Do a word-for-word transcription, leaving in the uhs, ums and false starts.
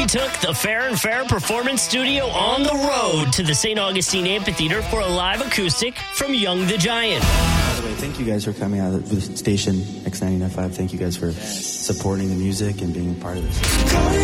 took the Fair and Fair Performance Studio on the road to the Saint Augustine Amphitheater for a live acoustic from Young the Giant. By the way, thank you guys for coming out of the station X ninety-nine point five. Thank you guys for supporting the music and being a part of this.